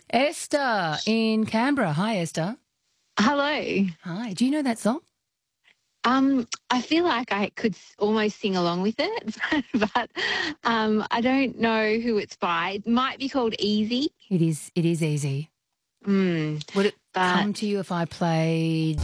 Esther in Canberra. Hi, Esther. Hello. Hi. Do you know that song? I feel like I could almost sing along with it, but I don't know who it's by. It might be called Easy. It is easy. Mm, Would it but come to you if I played